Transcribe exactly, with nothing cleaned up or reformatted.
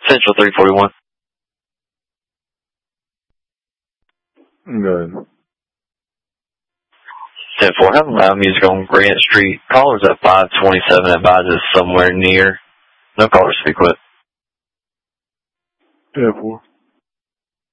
Central three forty-one. Good. ten four, having loud music on Grant Street. Callers at five twenty-seven advises somewhere near. No callers to be quit. ten four.